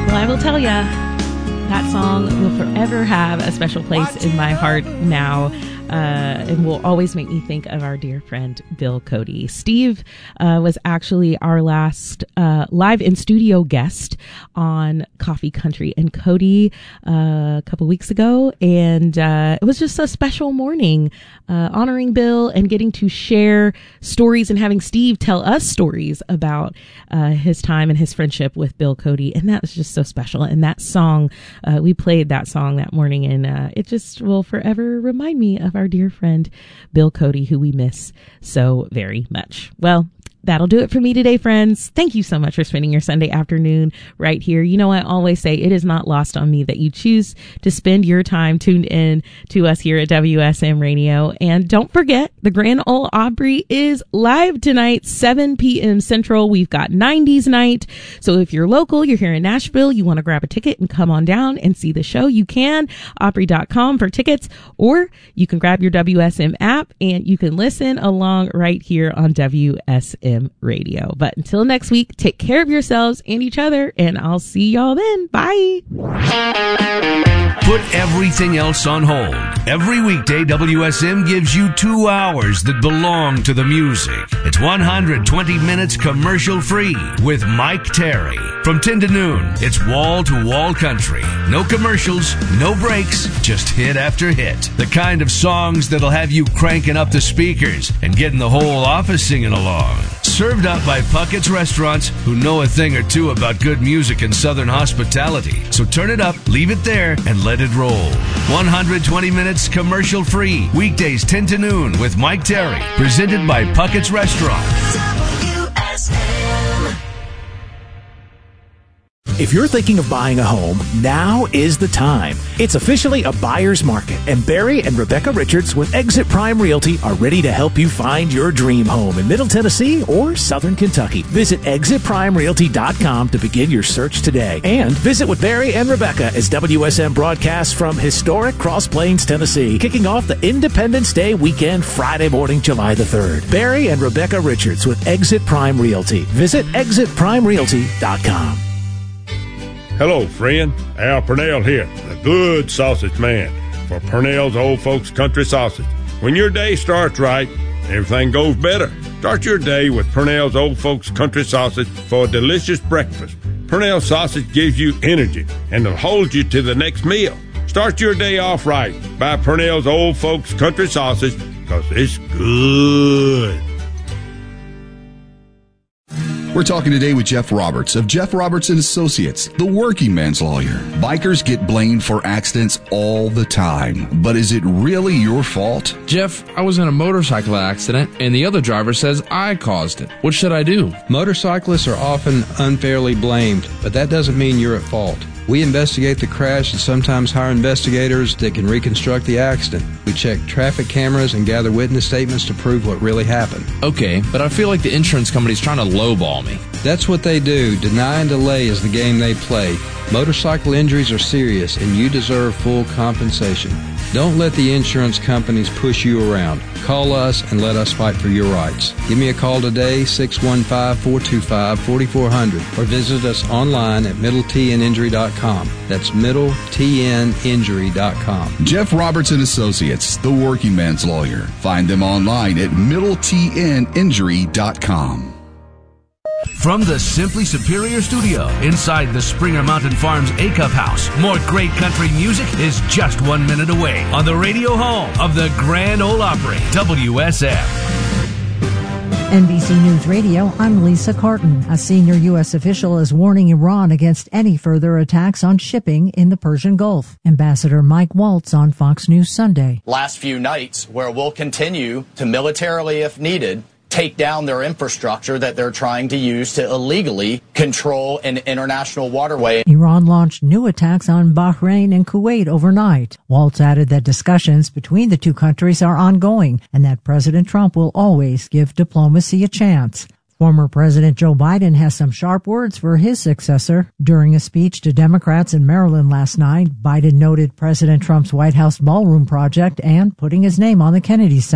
Well, I will tell you, that song will forever have a special place in my heart now. And will always make me think of our dear friend Bill Cody. Steve was actually our last live in studio guest on Coffee Country and Cody a couple weeks ago, and it was just a special morning honoring Bill and getting to share stories and having Steve tell us stories about his time and his friendship with Bill Cody, and that was just so special. And that song, we played that song that morning, and it just will forever remind me of our dear friend Bill Cody, who we miss so very much. Well, that'll do it for me today, friends. Thank you so much for spending your Sunday afternoon right here. You know, I always say it is not lost on me that you choose to spend your time tuned in to us here at WSM Radio. And don't forget, the Grand Ole Opry is live tonight, 7 p.m. Central. We've got 90s night. So if you're local, you're here in Nashville, you want to grab a ticket and come on down and see the show, you can. Opry.com for tickets, or you can grab your WSM app and you can listen along right here on WSM Radio. But until next week, take care of yourselves and each other, and I'll see y'all then. Bye. Put everything else on hold. Every weekday, WSM gives you 2 hours that belong to the music. It's 120 minutes commercial free with Mike Terry. From 10 to noon, it's wall-to-wall country. No commercials, no breaks, just hit after hit. The kind of songs that'll have you cranking up the speakers and getting the whole office singing along. Served up by Puckett's Restaurants, who know a thing or two about good music and Southern hospitality. So turn it up, leave it there, and let it roll. 120 minutes commercial free. Weekdays 10 to noon with Mike Terry. Presented by Puckett's Restaurants. If you're thinking of buying a home, now is the time. It's officially a buyer's market, and Barry and Rebecca Richards with Exit Prime Realty are ready to help you find your dream home in Middle Tennessee or Southern Kentucky. Visit exitprimerealty.com to begin your search today. And visit with Barry and Rebecca as WSM broadcasts from historic Cross Plains, Tennessee, kicking off the Independence Day weekend Friday morning, July the 3rd. Barry and Rebecca Richards with Exit Prime Realty. Visit exitprimerealty.com. Hello, friend. Al Purnell here, the good sausage man for Purnell's Old Folks Country Sausage. When your day starts right, everything goes better. Start your day with Purnell's Old Folks Country Sausage for a delicious breakfast. Purnell sausage gives you energy and it'll hold you to the next meal. Start your day off right. Buy Purnell's Old Folks Country Sausage because it's good. We're talking today with Jeff Roberts of Jeff Roberts & Associates, the working man's lawyer. Bikers get blamed for accidents all the time, but is it really your fault? Jeff, I was in a motorcycle accident, and the other driver says I caused it. What should I do? Motorcyclists are often unfairly blamed, but that doesn't mean you're at fault. We investigate the crash and sometimes hire investigators that can reconstruct the accident. We check traffic cameras and gather witness statements to prove what really happened. Okay, but I feel like the insurance company's trying to lowball me. That's what they do. Deny and delay is the game they play. Motorcycle injuries are serious, and you deserve full compensation. Don't let the insurance companies push you around. Call us and let us fight for your rights. Give me a call today, 615-425-4400, or visit us online at middletninjury.com. That's middletninjury.com. Jeff Roberts & Associates, the working man's lawyer. Find them online at middletninjury.com. From the Simply Superior Studio inside the Springer Mountain Farms A-Cup House, more great country music is just 1 minute away on the radio home of the Grand Ole Opry, WSM. NBC News Radio, I'm Lisa Carton. A senior U.S. official is warning Iran against any further attacks on shipping in the Persian Gulf. Ambassador Mike Waltz on Fox News Sunday. Last few nights, where we'll continue to militarily, if needed, take down their infrastructure that they're trying to use to illegally control an international waterway. Iran launched new attacks on Bahrain and Kuwait overnight. Waltz added that discussions between the two countries are ongoing and that President Trump will always give diplomacy a chance. Former President Joe Biden has some sharp words for his successor. During a speech to Democrats in Maryland last night, Biden noted President Trump's White House ballroom project and putting his name on the Kennedy Center.